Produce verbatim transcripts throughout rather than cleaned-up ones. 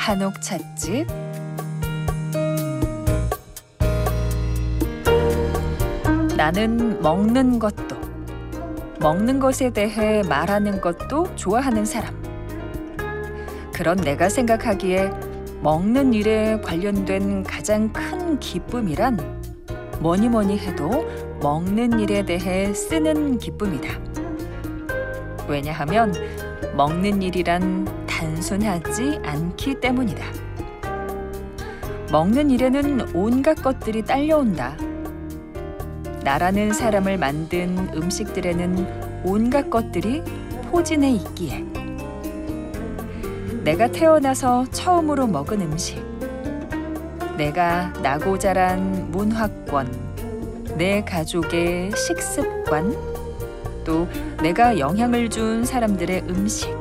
한옥 찻집. 나는 먹는 것도, 먹는 것에 대해 말하는 것도 좋아하는 사람. 그런 내가 생각하기에 먹는 일에 관련된 가장 큰 기쁨이란 뭐니 뭐니 해도 먹는 일에 대해 쓰는 기쁨이다. 왜냐하면 먹는 일이란 단순하지 않기 때문이다. 먹는 일에는 온갖 것들이 딸려온다. 나라는 사람을 만든 음식들에는 온갖 것들이 포진해 있기에. 내가 태어나서 처음으로 먹은 음식, 내가 나고 자란 문화권, 내 가족의 식습관, 또 내가 영향을 준 사람들의 음식,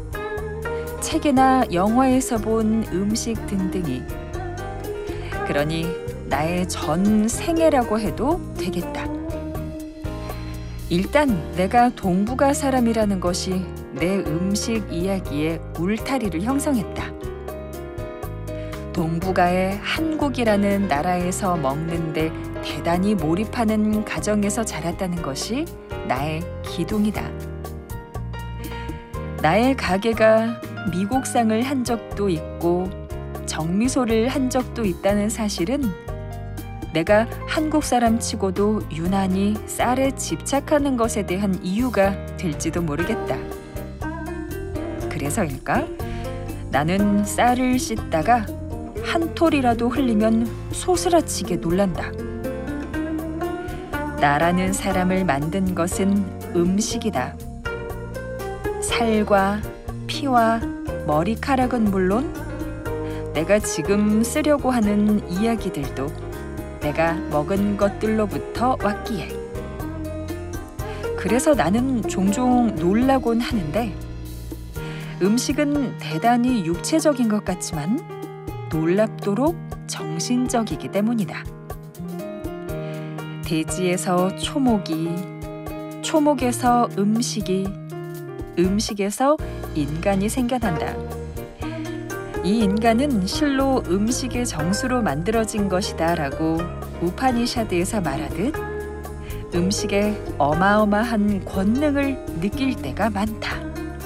책이나 영화에서 본 음식 등등이, 그러니 나의 전 생애라고 해도 되겠다. 일단 내가 동북아 사람이라는 것이 내 음식 이야기의 울타리를 형성했다. 동북아의 한국이라는 나라에서 먹는데 대단히 몰입하는 가정에서 자랐다는 것이 나의 기둥이다. 나의 가게가 미국상을 한 적도 있고 정미소를 한 적도 있다는 사실은 내가 한국 사람 치고도 유난히 쌀에 집착하는 것에 대한 이유가 될지도 모르겠다. 그래서일까? 나는 쌀을 씻다가 한 톨이라도 흘리면 소스라치게 놀란다. 나라는 사람을 만든 것은 음식이다. 살과 피와 머리카락은 물론 내가 지금 쓰려고 하는 이야기들도 내가 먹은 것들로부터 왔기에. 그래서 나는 종종 놀라곤 하는데 음식은 대단히 육체적인 것 같지만 놀랍도록 정신적이기 때문이다. 대지에서 초목이, 초목에서 음식이, 음식에서 인간이 생겨난다. 이 인간은 실로 음식의 정수로 만들어진 것이다 라고 우파니샤드에서 말하듯 음식의 어마어마한 권능을 느낄 때가 많다.